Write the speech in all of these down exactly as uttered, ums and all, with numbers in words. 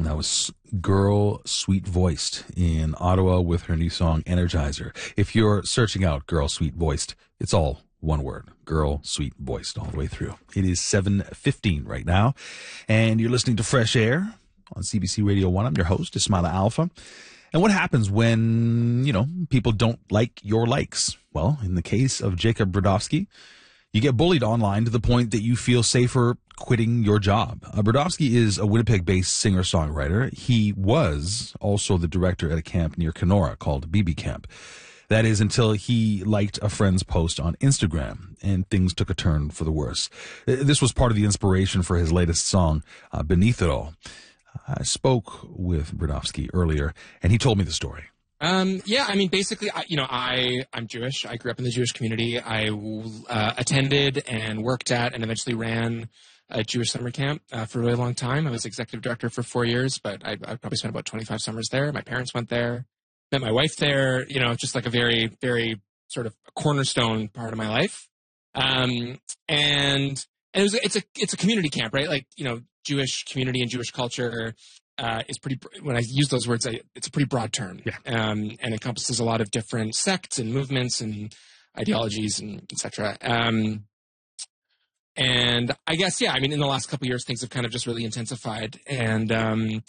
And that was Girl Sweet Voiced in Ottawa with her new song Energizer. If you're searching out Girl Sweet Voiced, it's all one word. Girl Sweet Voiced all the way through. It is seven fifteen right now, and you're listening to Fresh Air on C B C Radio one. I'm your host, Ismaila Alfa. And what happens when, you know, people don't like your likes? Well, in the case of Jacob Brodovsky, you get bullied online to the point that you feel safer quitting your job. Uh, Brodovsky is a Winnipeg-based singer-songwriter. He was also the director at a camp near Kenora called B B Camp. That is until he liked a friend's post on Instagram, and things took a turn for the worse. This was part of the inspiration for his latest song, uh, Beneath It All. I spoke with Brodovsky earlier, and he told me the story. Um, yeah, I mean, basically, I, you know, I, I'm Jewish. I grew up in the Jewish community. I uh, attended and worked at and eventually ran a Jewish summer camp uh, for a really long time. I was executive director for four years, but I, I probably spent about twenty-five summers there. My parents went there, met my wife there, you know, just like a very, very sort of cornerstone part of my life. Um, and, and it was, it's a, it's a community camp, right? Like, you know, Jewish community and Jewish culture uh, is pretty, when I use those words, I, it's a pretty broad term. Yeah. Um, and encompasses a lot of different sects and movements and ideologies and et cetera. Um, and I guess, yeah, I mean, in the last couple of years, things have kind of just really intensified. And um,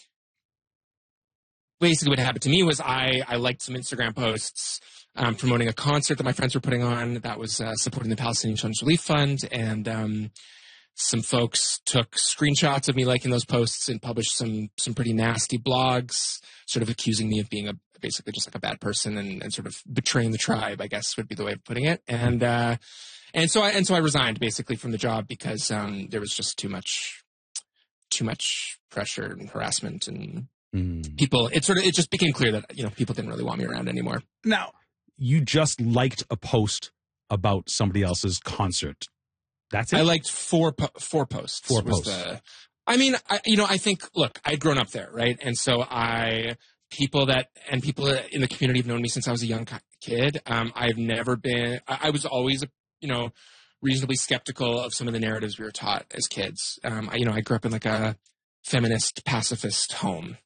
basically what happened to me was I, I liked some Instagram posts um, promoting a concert that my friends were putting on that was uh, supporting the Palestinian Children's Relief Fund. And um, some folks took screenshots of me liking those posts and published some some pretty nasty blogs, sort of accusing me of being a basically just like a bad person and, and sort of betraying the tribe, I guess would be the way of putting it. And uh, and so I and so I resigned basically from the job because um, there was just too much too much pressure and harassment and mm. people. It sort of it just became clear that you know people didn't really want me around anymore. Now, you just liked a post about somebody else's concert. That's it? I liked four po- four posts. Four posts. The, I mean, I, you know, I think, look, I'd grown up there, right? And so I, people that, and people in the community have known me since I was a young kid. Um, I've never been, I, I was always, you know, reasonably skeptical of some of the narratives we were taught as kids. Um, I, you know, I grew up in like a feminist, pacifist home.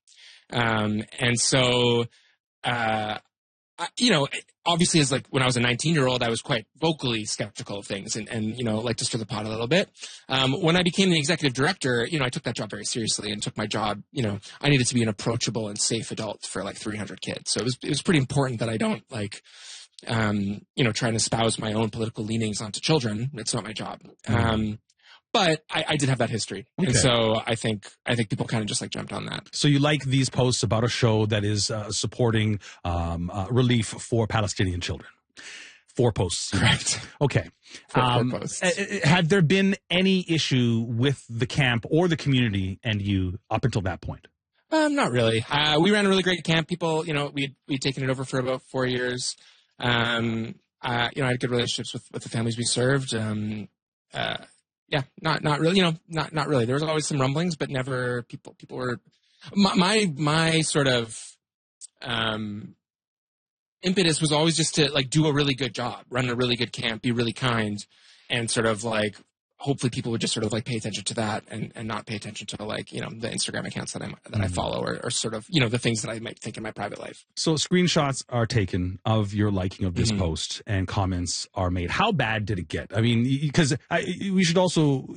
Um, and so, uh, I, you know, obviously as like when I was a nineteen year old, I was quite vocally skeptical of things and, and, you know, like to stir the pot a little bit. Um, when I became the executive director, you know, I took that job very seriously and took my job, you know, I needed to be an approachable and safe adult for like three hundred kids. So it was, it was pretty important that I don't like, um, you know, try and espouse my own political leanings onto children. It's not my job. Mm-hmm. Um, But I, I did have that history, okay. And so I think I think people kind of just like jumped on that. So you like these posts about a show that is uh, supporting um, uh, relief for Palestinian children? Four posts, correct? Okay. Four, um, four posts. Uh, had there been any issue with the camp or the community and you up until that point? Um, not really. Uh, we ran a really great camp. People, you know, we we'd taken it over for about four years. Um, uh, you know, I had good relationships with, with the families we served. Um, uh, Yeah, not not really. You know, not not really. There was always some rumblings, but never people. People were my my, my sort of um, impetus was always just to like do a really good job, run a really good camp, be really kind, and sort of like hopefully people would just sort of like pay attention to that and, and not pay attention to like you know the Instagram accounts that I that mm-hmm. I follow or, or sort of you know the things that I might think in my private life. So screenshots are taken of your liking of this mm-hmm. post and comments are made. How bad did it get? I mean, because we should also